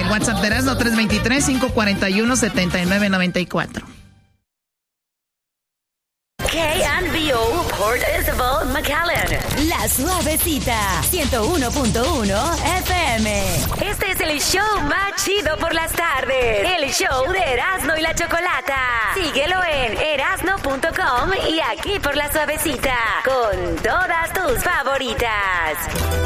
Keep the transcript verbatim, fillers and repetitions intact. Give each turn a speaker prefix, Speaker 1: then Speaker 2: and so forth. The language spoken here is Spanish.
Speaker 1: el WhatsApp de Erasmo, tres dos tres, cinco cuatro uno, siete nueve nueve cuatro.
Speaker 2: K and B O Port Isabel, McAllen.
Speaker 3: La Suavecita, ciento uno punto uno F M.
Speaker 2: Este es el show más chido por las tardes. El show de Erasmo y la Chocolata. Síguelo en erasno punto com y aquí por La Suavecita. Con todas tus favoritas.